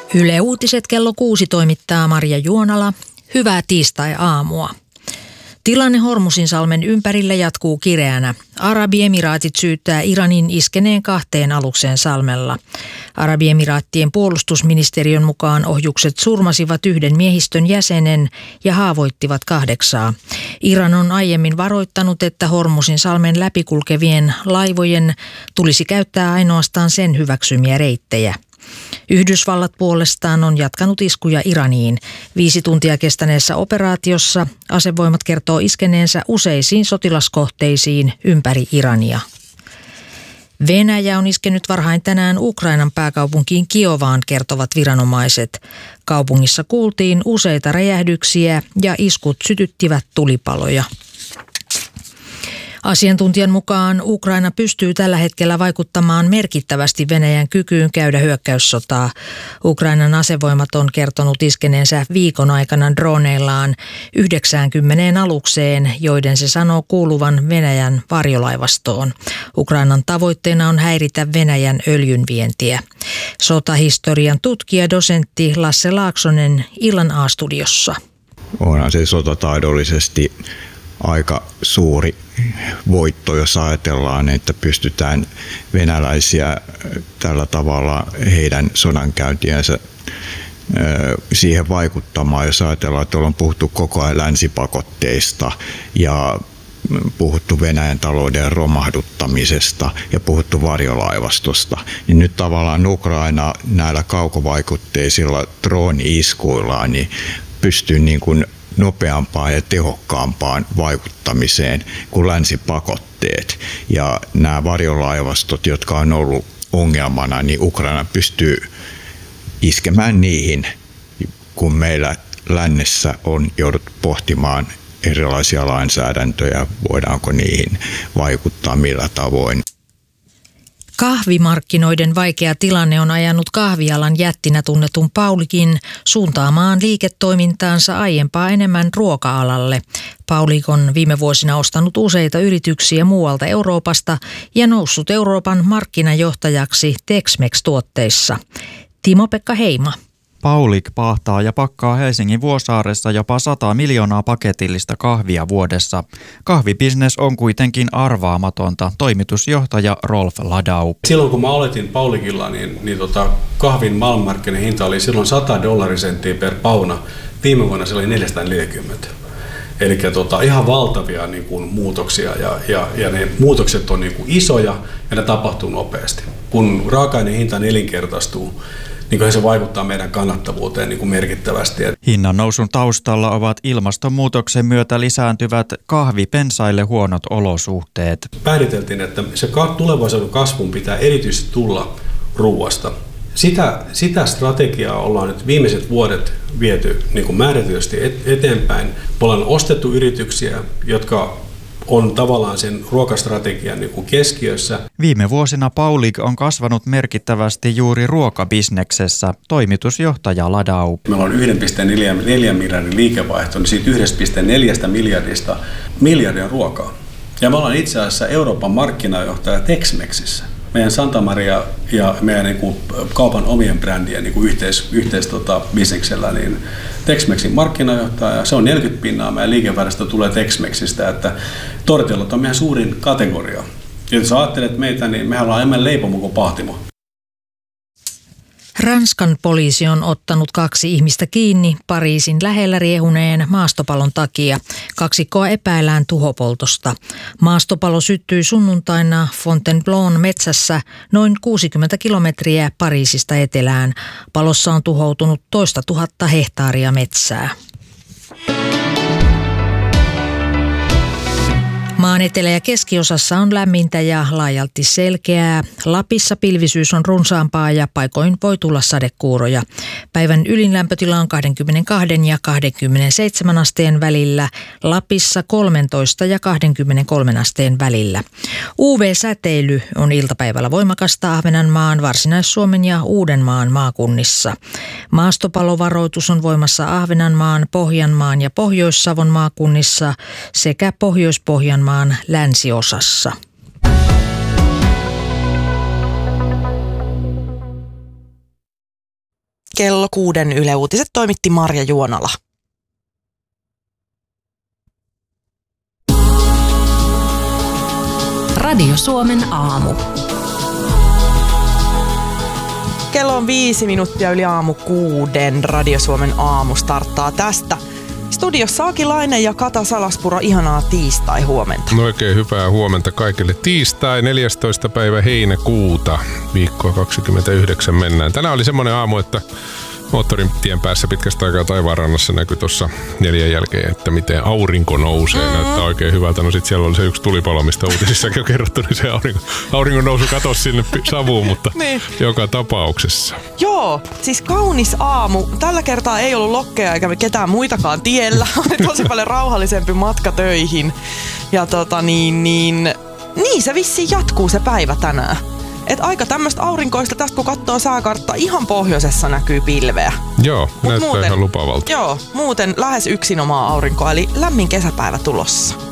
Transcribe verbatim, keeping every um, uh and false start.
Yle Uutiset kello kuusi toimittaa Marja Juonala. Hyvää tiistai-aamua. Tilanne Hormuzinsalmen ympärillä jatkuu kireänä. Arabiemiraatit syyttää Iranin iskeneen kahteen alukseen salmella. Arabiemiraattien puolustusministeriön mukaan ohjukset surmasivat yhden miehistön jäsenen ja haavoittivat kahdeksaa. Iran on aiemmin varoittanut, että Hormuzinsalmen läpikulkevien laivojen tulisi käyttää ainoastaan sen hyväksymiä reittejä. Yhdysvallat puolestaan on jatkanut iskuja Iraniin. Viisi tuntia kestäneessä operaatiossa asevoimat kertoo iskeneensä useisiin sotilaskohteisiin ympäri Irania. Venäjä on iskenyt varhain tänään Ukrainan pääkaupunkiin Kiovaan, kertovat viranomaiset. Kaupungissa kuultiin useita räjähdyksiä ja iskut sytyttivät tulipaloja. Asiantuntijan mukaan Ukraina pystyy tällä hetkellä vaikuttamaan merkittävästi Venäjän kykyyn käydä hyökkäyssotaa. Ukrainan asevoimat on kertonut iskeneensä viikon aikana droneillaan yhdeksänkymmentä alukseen, joiden se sanoo kuuluvan Venäjän varjolaivastoon. Ukrainan tavoitteena on häiritä Venäjän öljynvientiä. Sotahistorian tutkija, dosentti Lasse Laaksonen Illan A-studiossa. Onhan se sotataidollisesti aika suuri voitto, jos ajatellaan, että pystytään venäläisiä tällä tavalla heidän sodankäyntiänsä siihen vaikuttamaan, jos ajatellaan, että ollaan puhuttu koko ajan länsipakotteista ja puhuttu Venäjän talouden romahduttamisesta ja puhuttu varjolaivastosta, niin nyt tavallaan Ukraina näillä kaukovaikutteisilla drooni-iskuillaan niin pystyy niin kuin nopeampaan ja tehokkaampaan vaikuttamiseen kuin länsipakotteet. Ja nämä varjolaivastot, jotka on ollut ongelmana, niin Ukraina pystyy iskemään niihin, kun meillä lännessä on jouduttu pohtimaan erilaisia lainsäädäntöjä, voidaanko niihin vaikuttaa millä tavoin. Kahvimarkkinoiden vaikea tilanne on ajanut kahvialan jättinä tunnetun Paulikin suuntaamaan liiketoimintaansa aiempaa enemmän ruoka-alalle. Paulik on viime vuosina ostanut useita yrityksiä muualta Euroopasta ja noussut Euroopan markkinajohtajaksi Tex-Mex-tuotteissa. Timo-Pekka Heima. Paulik pahtaa ja pakkaa Helsingin Vuosaaressa jopa sata miljoonaa paketillista kahvia vuodessa. Kahvibisnes on kuitenkin arvaamatonta, toimitusjohtaja Rolf Ladau. Silloin kun mä aloitin Paulikilla, niin, niin tota, kahvin maailmanmarkkinen hinta oli silloin sata dollarisenttiä per pauna. Viime vuonna se oli neljäsataaneljäkymmentä. Eli tota, ihan valtavia niin kuin, muutoksia ja, ja, ja ne muutokset on niin kuin, isoja ja ne tapahtuu nopeasti. Kun raaka-aineen hinta nelinkertaistuu, niin se vaikuttaa meidän kannattavuuteen niin kuin merkittävästi. Hinnan nousun taustalla ovat ilmastonmuutoksen myötä lisääntyvät kahvipensaille huonot olosuhteet. Pääteltiin, että se tulevaisuuden kasvun pitää erityisesti tulla ruuasta. Sitä, sitä strategiaa ollaan nyt viimeiset vuodet viety niin kuin määrätysti eteenpäin. Me ollaan ostettu yrityksiä, jotka on tavallaan sen ruokastrategian niin kuin keskiössä. Viime vuosina Paulik on kasvanut merkittävästi juuri ruokabisneksessä, toimitusjohtaja Ladau. Meillä on yksi pilkku neljä miljardin liikevaihto, niin siitä yksi pilkku neljä miljardista miljardia ruokaa. Ja me ollaan itse asiassa Euroopan markkinajohtaja Tex-Mexissä. Meidän Santa Maria ja meidän niin kuin, kaupan omien brändien niin kuin yhteis, yhteis tota, bisneksellä, niin Tex-Mexin markkinajohtaja, se on neljäkymmentä pinnaa meidän liikevaihdosta tulee Tex-Mexistä, että tortillat on meidän suurin kategoria. Ja jos ajattelet meitä, niin mehän ollaan enemmän leipomo kuin pahtimo. Ranskan poliisi on ottanut kaksi ihmistä kiinni Pariisin lähellä riehuneen maastopalon takia. Kaksikkoa epäillään tuhopoltosta. Maastopalo syttyi sunnuntaina Fontainebleaun metsässä noin kuusikymmentä kilometriä Pariisista etelään. Palossa on tuhoutunut toista tuhatta hehtaaria metsää. Maan etelä- ja keskiosassa on lämmintä ja laajalti selkeää. Lapissa pilvisyys on runsaampaa ja paikoin voi tulla sadekuuroja. Päivän ylin lämpötila on kaksikymmentäkaksi ja kaksikymmentäseitsemän asteen välillä. Lapissa kolmetoista ja kaksikymmentäkolme asteen välillä. U V-säteily on iltapäivällä voimakasta Ahvenanmaan, Varsinais-Suomen ja Uudenmaan maakunnissa. Maastopalovaroitus on voimassa Ahvenanmaan, Pohjanmaan ja Pohjois-Savon maakunnissa sekä Pohjois-Pohjanmaan länsiosassa. kello kuuden Yle Uutiset toimitti Marja Juonala. Radio Suomen aamu. Kello on viisi minuuttia yli aamu kuuden. Radio Suomen aamu starttaa tästä. Studiossa Aki Laine ja Kata Salaspuro, ihanaa tiistai huomenta. No oikein hyvää huomenta kaikille. Tiistai neljästoista päivä heinäkuuta, viikkoa kaksikymmentäyhdeksän mennään. Tänään oli semmoinen aamu, että moottorin tien päässä pitkästä aikaa taivaanrannassa näkyi tuossa neljän jälkeen, että miten aurinko nousee. Mm-hmm. Näyttää oikein hyvältä. No sit siellä oli se yksi tulipalo, mistä uutisissakin on kerrottu, niin se aurinko, auringon nousu katosi sinne savuun, mutta niin. Joka tapauksessa. Joo, siis kaunis aamu. Tällä kertaa ei ollut lokkeja eikä ketään muitakaan tiellä. Oli tosi paljon rauhallisempi matka töihin. Ja tota niin, niin, niin se vissiin jatkuu se päivä tänään. Et aika tämmöistä aurinkoista tästä, kun katsoo sääkarttaa, ihan pohjoisessa näkyy pilveä. Joo, Mut näyttää muuten, ihan lupavalta. Joo, muuten lähes yksinomaan aurinkoa, eli lämmin kesäpäivä tulossa.